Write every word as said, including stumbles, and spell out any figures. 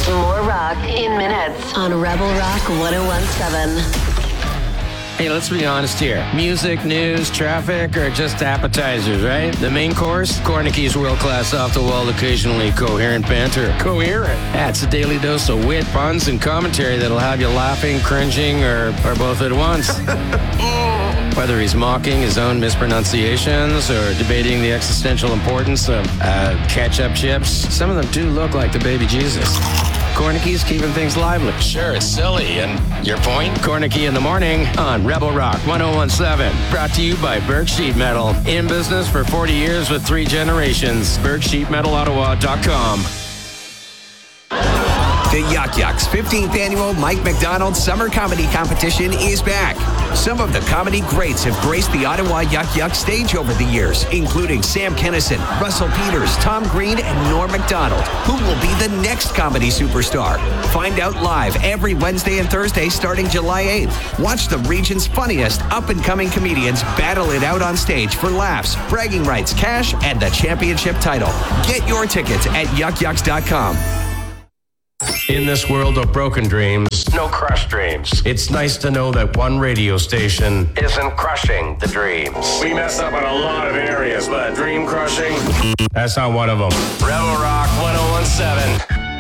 More rock in minutes on Rebel Rock ten seventeen. Hey, let's be honest here. Music, news, traffic are just appetizers, right? The main course? Cornicky's world-class, off-the-wall, occasionally coherent banter. Coherent? That's a daily dose of wit, puns, and commentary that'll have you laughing, cringing, or, or both at once. Whether he's mocking his own mispronunciations or debating the existential importance of uh, ketchup chips, some of them do look like the baby Jesus. Cornicky's keeping things lively. Sure, it's silly. And your point? Cornicky in the morning on Rebel Rock ten seventeen. Brought to you by Berg Sheet Metal. In business for forty years with three generations. berg sheet metal ottawa dot com. The Yuck Yucks fifteenth Annual Mike McDonald Summer Comedy Competition is back. Some of the comedy greats have graced the Ottawa Yuck Yuck stage over the years, including Sam Kinison, Russell Peters, Tom Green, and Norm MacDonald, who will be the next comedy superstar. Find out live every Wednesday and Thursday starting July eighth. Watch the region's funniest up-and-coming comedians battle it out on stage for laughs, bragging rights, cash, and the championship title. Get your tickets at yuck yucks dot com. In this world of broken dreams, no crushed dreams. It's nice to know that one radio station isn't crushing the dreams. We mess up on a lot of areas, but dream crushing, that's not one of them. Rebel Rock ten seventeen.